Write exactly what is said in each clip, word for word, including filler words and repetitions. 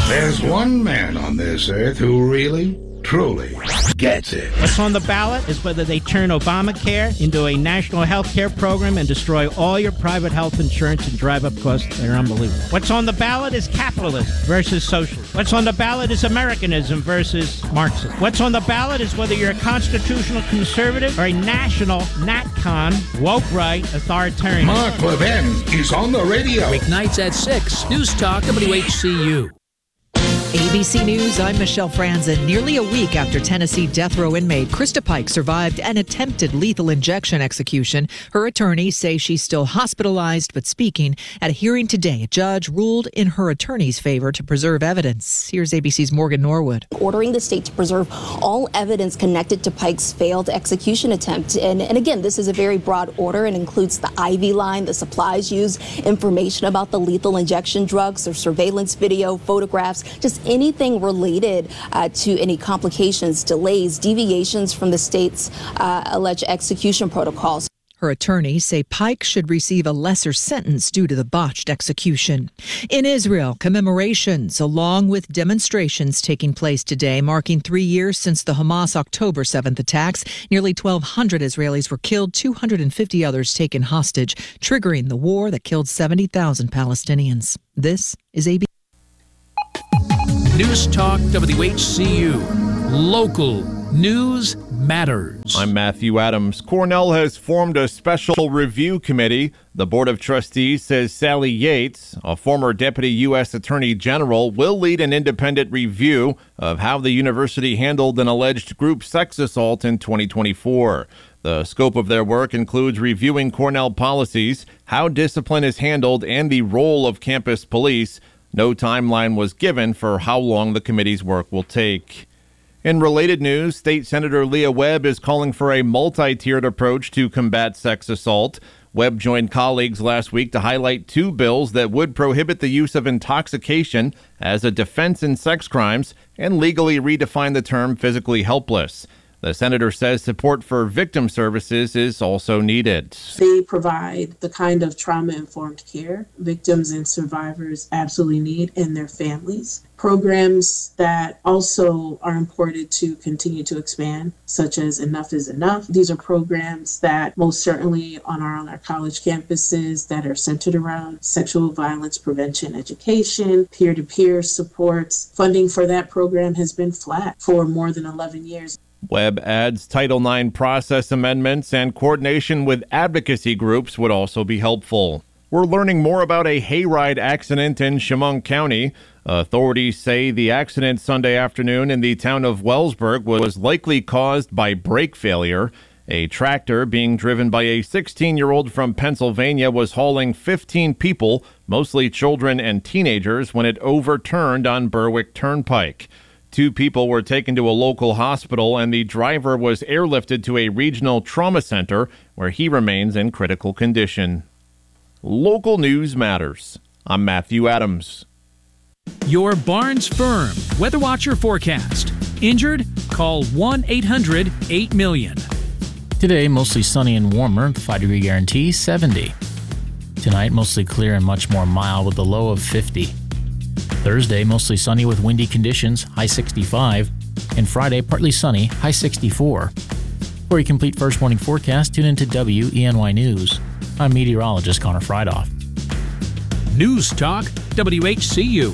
There's one man on this earth who really, truly gets it. What's on the ballot is whether they turn Obamacare into a national health care program and destroy all your private health insurance and drive up costs. They're unbelievable. What's on the ballot is capitalism versus socialism. What's on the ballot is Americanism versus Marxism. What's on the ballot is whether you're a constitutional conservative or a national NatCon, woke right, authoritarian. Mark Levin is on the radio. Weeknights at six. News Talk W H C U. A B C News, I'm Michelle Franzen. Nearly a week after Tennessee death row inmate Krista Pike survived an attempted lethal injection execution, her attorneys say she's still hospitalized, but speaking at a hearing today, a judge ruled in her attorney's favor to preserve evidence. Here's A B C's Morgan Norwood. Ordering the state to preserve all evidence connected to Pike's failed execution attempt. And, and again, this is a very broad order and includes the I V line, the supplies used, information about the lethal injection drugs, or surveillance video, photographs, just anything related uh, to any complications, delays, deviations from the state's uh, alleged execution protocols. Her attorneys say Pike should receive a lesser sentence due to the botched execution. In Israel, commemorations along with demonstrations taking place today, marking three years since the Hamas October seventh attacks. Nearly twelve hundred Israelis were killed, two hundred fifty others taken hostage, triggering the war that killed seventy thousand Palestinians. This is A B C. News Talk W H C U. Local news matters. I'm Matthew Adams. Cornell has formed a special review committee. The Board of Trustees says Sally Yates, a former Deputy U S Attorney General, will lead an independent review of how the university handled an alleged group sex assault in twenty twenty-four. The scope of their work includes reviewing Cornell policies, how discipline is handled, and the role of campus police. No timeline was given for how long the committee's work will take. In related news, State Senator Leah Webb is calling for a multi-tiered approach to combat sex assault. Webb joined colleagues last week to highlight two bills that would prohibit the use of intoxication as a defense in sex crimes and legally redefine the term physically helpless. The senator says support for victim services is also needed. They provide the kind of trauma-informed care victims and survivors absolutely need, and their families. Programs that also are important to continue to expand, such as Enough is Enough. These are programs that most certainly on our, on our college campuses that are centered around sexual violence prevention education, peer-to-peer supports. Funding for that program has been flat for more than eleven years. Webb adds Title nine process amendments and coordination with advocacy groups would also be helpful. We're learning more about a hayride accident in Chemung County. Authorities say the accident Sunday afternoon in the town of Wellsburg was likely caused by brake failure. A tractor being driven by a sixteen-year-old from Pennsylvania was hauling fifteen people, mostly children and teenagers, when it overturned on Berwick Turnpike. Two people were taken to a local hospital, and the driver was airlifted to a regional trauma center where he remains in critical condition. Local news matters. I'm Matthew Adams. Your Barnes Firm Weather Watcher forecast. Injured? Call one eight hundred eight million. Today, mostly sunny and warmer, the five degree guarantee, seventy. Tonight, mostly clear and much more mild with a low of fifty. Thursday, mostly sunny with windy conditions, high sixty-five. And Friday, partly sunny, high sixty-four. For a complete first morning forecast, tune into W E N Y News. I'm meteorologist Connor Friedoff. News Talk W H C U.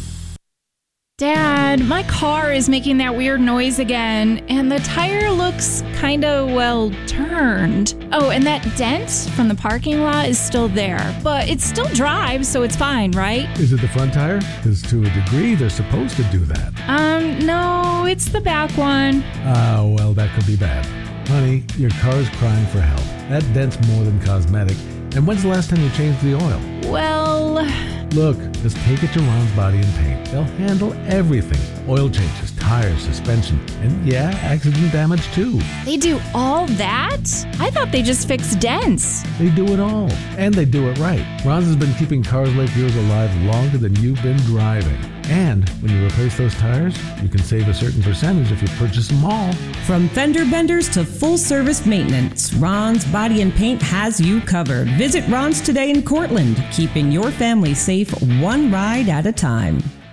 Dad, my car is making that weird noise again, and the tire looks kind of, well, turned. Oh, and that dent from the parking lot is still there, but it still drives, so it's fine, right? Is it the front tire? Because to a degree, they're supposed to do that. Um, no, it's the back one. Ah, uh, well, that could be bad. Honey, your car's crying for help. That dent's more than cosmetic. And when's the last time you changed the oil? Well... Look, just take it to Ron's Body and Paint. They'll handle everything. Oil changes, tires, suspension, and yeah, accident damage too. They do all that? I thought they just fixed dents. They do it all, and they do it right. Ron's has been keeping cars like yours alive longer than you've been driving. And when you replace those tires, you can save a certain percentage if you purchase them all. From fender benders to full-service maintenance, Ron's Body and Paint has you covered. Visit Ron's today in Cortland, keeping your family safe one ride at a time.